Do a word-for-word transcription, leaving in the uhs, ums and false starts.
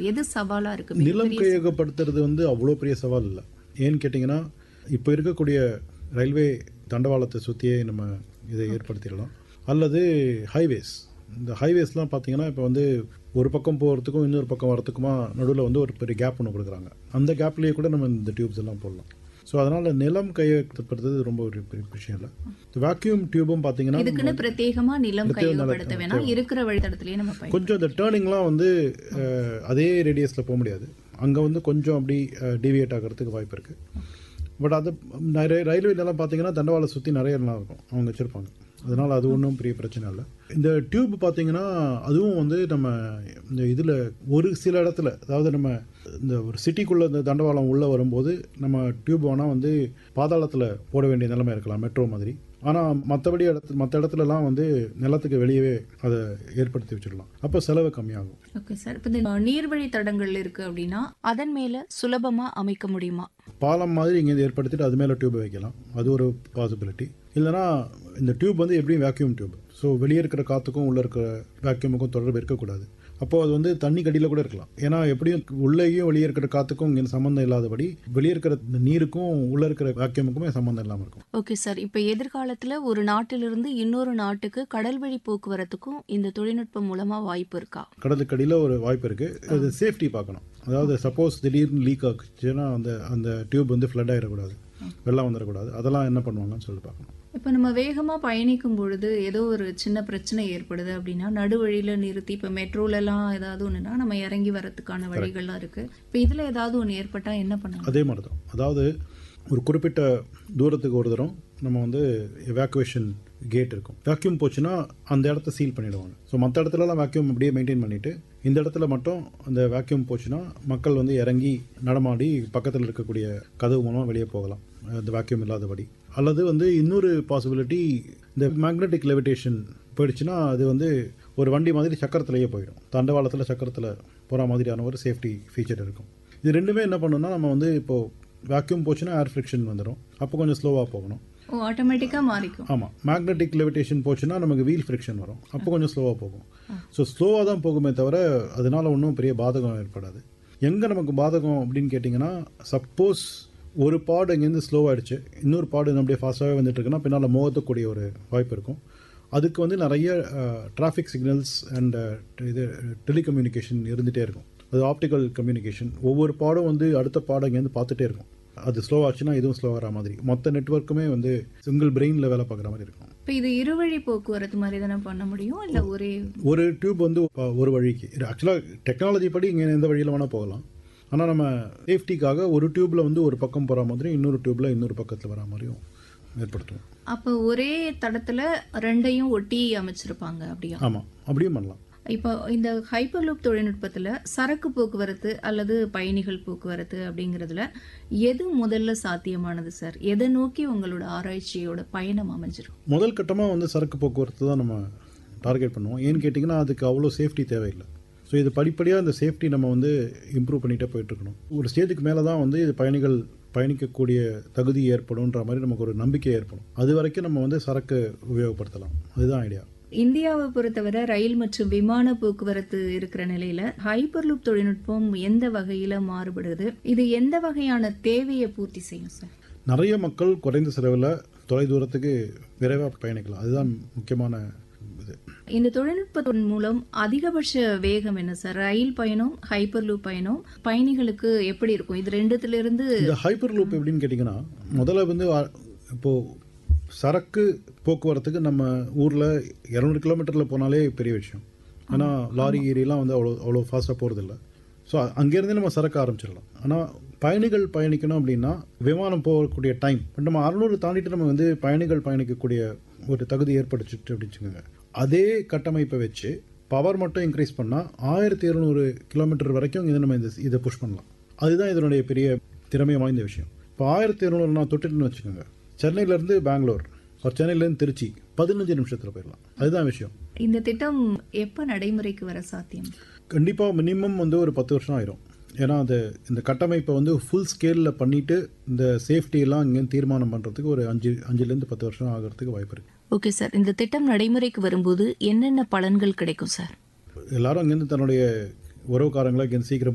எது சவாலா இருக்கு? நிலம் மிகப்பெரிய சவால். கையகப்படுத்துறது வந்து அவ்வளோ பெரிய சவால் இல்லை. ஏன்னு கேட்டிங்கன்னா இப்போ இருக்கக்கூடிய ரயில்வே தண்டவாளத்தை சுற்றியே நம்ம இதை ஏற்படுத்திடலாம். அல்லது ஹைவேஸ், இந்த ஹைவேஸ்லாம் பார்த்தீங்கன்னா இப்போ வந்து ஒரு பக்கம் போகிறதுக்கும் இன்னொரு பக்கம் வரத்துக்குமா நடுவில் வந்து ஒரு பெரிய கேப் ஒன்று கொடுக்குறாங்க. அந்த கேப்லேயே கூட நம்ம இந்த டியூப்ஸ் எல்லாம் போடலாம். ஸோ அதனால் நிலம் கையகப்படுத்துறது ரொம்ப ஒரு பெரிய விஷயம் இல்லை. இந்த வேக்யூம் டியூபும் பார்த்தீங்கன்னா இதுக்குன்னு பிரத்யேகமா நிலம் பிரத்யேக கையகப்படுத்த நிலம் வேணாம், இருக்கிற வழித்தடத்திலேயே நம்ம பயன். கொஞ்சம் இந்த டேர்னிங்லாம் வந்து அஹ், அதே ரேடியஸில் போக முடியாது. அங்கே வந்து கொஞ்சம் அப்படி டிவியேட் ஆகிறதுக்கு வாய்ப்பு இருக்குது. பட் அது நிறைய ரயில்வேலலாம் பார்த்தீங்கன்னா தண்டவாளை சுற்றி நிறைய இடம் இருக்கும், அவங்க வச்சுருப்பாங்க. அதனால் அது ஒன்றும் பெரிய பிரச்சனை இல்லை. இந்த டியூப் பார்த்தீங்கன்னா அதுவும் வந்து நம்ம இந்த இதில் ஒரு சில இடத்துல, அதாவது நம்ம இந்த ஒரு சிட்டிக்குள்ளே இந்த தண்டவாளம் உள்ளே வரும்போது நம்ம டியூப் வேணால் வந்து பாதாளத்தில் போட வேண்டிய நிலைமை இருக்கலாம், மெட்ரோ மாதிரி. ஆனால் மற்றபடி இடத்து மற்ற இடத்துலலாம் வந்து நிலத்துக்கு வெளியவே அதை ஏற்படுத்தி வச்சிடலாம். அப்போ செலவு கம்மியாகும். Okay sir. இப்போ இந்த நீர்வழி தடங்கள் இருக்கு அப்படின்னா அதன் மேல சுலபமா அமைக்க முடியுமா? பாலம் மாதிரி இங்கேருந்து ஏற்படுத்திட்டு அது மேலே டியூப் வைக்கலாம், அது ஒரு பாசிபிலிட்டி. இல்லைனா இந்த டியூப் வந்து எப்படியும் வேக்யூம் டியூப். ஸோ வெளியே இருக்கிற காற்றுக்கும் உள்ளே இருக்கிற வேக்யூமுக்கும் தொடர்பு இருக்கக்கூடாது. அப்போது அது வந்து தண்ணி கடியில் கூட இருக்கலாம். ஏன்னா எப்படியும் உள்ளேயும் வெளியே இருக்கிற காற்றுக்கும் இங்கே சம்மந்தம் இல்லாதபடி வெளியே இருக்கிற இந்த நீருக்கும் உள்ளே இருக்கிற வேக்யூமுக்குமே சம்மந்தம் இல்லாமல் இருக்கும். Okay sir. இப்போ எதிர்காலத்தில் ஒரு நாட்டிலிருந்து இன்னொரு நாட்டுக்கு கடல் வழி போக்குவரத்துக்கும் இந்த தொழில்நுட்பம் மூலமா வாய்ப்பு இருக்கா? கடலுக்கு அடியில் ஒரு வாய்ப்பு இருக்குது. அது சேஃப்டி பார்க்கணும். அதாவது சப்போஸ் திடீர்னு லீக் ஆகுச்சுன்னா அந்த அந்த டியூப் வந்து ஃப்ளட் ஆகிடக்கூடாது, வெள்ளம் வந்துடக்கூடாது. அதெல்லாம் என்ன பண்ணுவாங்கன்னு சொல்லி பார்க்கணும். இப்போ நம்ம வேகமாக பயணிக்கும் பொழுது ஏதோ ஒரு சின்ன பிரச்சனை ஏற்படுது அப்படின்னா நடுவழியில் நிறுத்தி, இப்போ மெட்ரோலலாம் ஏதாவது ஒன்றுனா நம்ம இறங்கி வரதுக்கான வழிகள்லாம் இருக்குது. இப்போ இதில் ஏதாவது ஒன்று ஏற்பட்டால் என்ன பண்ணலாம்? அதே மாதிரி தான். அதாவது ஒரு குறிப்பிட்ட தூரத்துக்கு ஒரு தரம் நம்ம வந்து எவாக்குவேஷன் கேட் இருக்கும். வேக்யூம் போச்சுன்னா அந்த இடத்த சீல் பண்ணிவிடுவாங்க. ஸோ மற்ற இடத்துலலாம் வேக்யூம் அப்படியே மெயின்டைன் பண்ணிவிட்டு இந்த இடத்துல மட்டும் அந்த வேக்யூம் போச்சுன்னா மக்கள் வந்து இறங்கி நடமாடி பக்கத்தில் இருக்கக்கூடிய கதவு மூலமாக வெளியே போகலாம், அந்த வேக்யூம் இல்லாதபடி. அல்லது வந்து இன்னொரு பாசிபிலிட்டி, இந்த மேக்னெட்டிக் லெவிடேஷன் போயிடுச்சுன்னா அது வந்து ஒரு வண்டி மாதிரி சக்கரத்திலேயே போயிடும். தண்டவாளத்தில் சக்கரத்தில் போகிற மாதிரியான ஒரு சேஃப்டி ஃபீச்சர் இருக்கும். இது ரெண்டுமே என்ன பண்ணணும்னா நம்ம வந்து இப்போது வேக்யூம் போச்சுன்னா ஏர் ஃப்ரிக்ஷன் வந்துடும், அப்போ கொஞ்சம் ஸ்லோவாக போகணும். ஓ, ஆட்டோமேட்டிக்காக மாறிக்கும். ஆமாம். மேக்னெட்டிக் லெவிடேஷன் போச்சுன்னா நமக்கு வீல் ஃப்ரிக்ஷன் வரும், அப்போ கொஞ்சம் ஸ்லோவாக போகும். ஸோ ஸ்லோவாக தான் போகுமே தவிர அதனால் ஒன்றும் பெரிய பாதகம் ஏற்படாது. எங்கே நமக்கு பாதகம் அப்படின்னு கேட்டிங்கன்னா, சப்போஸ் ஒரு பாடு இங்கேருந்து ஸ்லோவாகிடுச்சு, இன்னொரு பாடு அப்படியே ஃபாஸ்ட்டாகவே வந்துட்டு இருக்குன்னா பின்னால் மோகத்தக்கூடிய ஒரு வாய்ப்பு இருக்கும். அதுக்கு வந்து நிறைய டிராஃபிக் சிக்னல்ஸ் அண்ட் இது டெலிகம்யூனிகேஷன் இருந்துகிட்டே இருக்கும். அது ஆப்டிக்கல் கம்யூனிகேஷன். ஒவ்வொரு பாடும் வந்து அடுத்த பாடம் இங்கேருந்து பார்த்துட்டே இருக்கும். அது ஸ்லோ ஆச்சுன்னா இதுவும் ஸ்லோ ஆகிற மாதிரி மொத்த நெட்வொர்க்குமே வந்து சிங்கிள் பிரெயினில் வேலை பார்க்குற மாதிரி இருக்கும். இப்போ இது இருவழி போக்குவரத்து மாதிரி தானே பண்ண முடியும், இல்லை ஒரே ஒரு டியூப் வந்து ஒரு வழிக்கு? ஆக்சுவலாக டெக்னாலஜி படி இங்கே எந்த வழியில் வேணால் போகலாம். ஆனால் நம்ம சேஃப்டிக்காக ஒரு டியூப்பில் வந்து ஒரு பக்கம் போகிற மாதிரி இன்னொரு டியூப்பில் இன்னொரு பக்கத்தில் வர மாதிரியும் ஏற்படுத்துவோம். அப்போ ஒரே தடத்தில் ரெண்டையும் ஒட்டி அமைச்சிருப்பாங்க அப்படியா? ஆமாம், அப்படியும் பண்ணலாம். இப்போ இந்த ஹைப்பர்லூப் தொழில்நுட்பத்தில் சரக்கு போக்குவரத்து அல்லது பயணிகள் போக்குவரத்து அப்படிங்கிறதுல எது முதல்ல சாத்தியமானது சார்? எதை நோக்கி உங்களோட ஆராய்ச்சியோட பயணம் அமைஞ்சிரும்? முதல் கட்டமாக வந்து சரக்கு போக்குவரத்து தான் நம்ம டார்கெட் பண்ணுவோம். ஏன்னு கேட்டிங்கன்னா அதுக்கு அவ்வளோ சேஃப்டி தேவையில்லை. ஸோ இது படிப்படியாக இந்த சேஃப்டி நம்ம வந்து இம்ப்ரூவ் பண்ணிகிட்டே போயிட்டுருக்கணும். ஒரு ஸ்டேஜுக்கு மேலே தான் வந்து இது பயணிகள் பயணிக்கக்கூடிய தகுதி ஏற்படும்ன்ற மாதிரி நமக்கு ஒரு நம்பிக்கை ஏற்படும். அது வரைக்கும் நம்ம வந்து சரக்கு உபயோகப்படுத்தலாம். அதுதான் ஐடியா. இந்தியாவை பொறுத்தவரை ரயில் மற்றும் விமான போக்குவரத்து இருக்கிற நிலையில ஹைப்பர்லூப் தொழில்நுட்பம் எந்த வகையில மாறுபடுது? இது எந்த வகையான தேவையை பூர்த்தி செய்யும் சார்? நிறைய மக்கள் குறைந்த செலவில் தொலை தூரத்துக்கு விரைவாக பயணிக்கலாம். அதுதான் முக்கியமான இது. இந்த தொழில்நுட்பத்தின் மூலம் அதிகபட்ச வேகம் என்ன சார்? ரயில் பயணம், ஹைப்பர்லூப் பயணம் பயணிகளுக்கு எப்படி இருக்கும்? இது ரெண்டுத்துல இருந்து இந்த ஹைப்பர்லூப் எப்படின்னு கேட்டிங்கன்னா, முதல்ல வந்து இப்போது சரக்கு போக்குவரத்துக்கு நம்ம ஊரில் இரநூறு கிலோமீட்டரில் போனாலே பெரிய விஷயம். ஏன்னா லாரி ஏரியெலாம் வந்து அவ்வளோ அவ்வளோ ஃபாஸ்ட்டாக போகிறதில்ல. ஸோ அங்கேருந்தே நம்ம சரக்கு ஆரம்பிச்சிடலாம். ஆனால் பயணிகள் பயணிக்கணும் அப்படின்னா விமானம் போகக்கூடிய டைம் நம்ம அறுநூறு தாண்டிட்டு நம்ம வந்து பயணிகள் பயணிக்கக்கூடிய ஒரு தகுதி ஏற்படுத்திட்டு அப்படிச்சுக்கோங்க. அதே கட்டமைப்பை வச்சு பவர் மட்டும் இன்க்ரீஸ் பண்ணால் ஆயிரத்தி இருநூறு கிலோமீட்டர் வரைக்கும் இதை நம்ம இந்த இதை புஷ் பண்ணலாம். அதுதான் இதனுடைய பெரிய திறமை வாய்ந்த விஷயம். இப்போ ஆயிரத்தி இருநூறு நான் தொட்டுட்டுன்னு வச்சுக்கோங்க, சென்னையிலேருந்து பெங்களூர் ஒரு சென்னையிலேருந்து திருச்சி பதினஞ்சு நிமிஷத்தில் போயிடலாம். அதுதான் விஷயம். இந்த திட்டம் எப்போ நடைமுறைக்கு வர சாத்தியம்? கண்டிப்பாக மினிமம் வந்து ஒரு பத்து வருஷம் ஆயிரும். ஏன்னா அது இந்த கட்டமைப்பை வந்து ஃபுல் ஸ்கேலில் பண்ணிவிட்டு இந்த சேஃப்டியெல்லாம் இங்கே தீர்மானம் பண்ணுறதுக்கு ஒரு அஞ்சு அஞ்சுலேருந்து பத்து வருஷம் ஆகிறதுக்கு வாய்ப்பு இருக்குது. Okay sir. இந்த திட்டம் நடைமுறைக்கு வரும்போது என்னென்ன பலன்கள் கிடைக்கும் சார்? எல்லாரும் அங்கேருந்து தன்னுடைய உறவுக்காரங்களை இங்கேருந்து சீக்கிரம்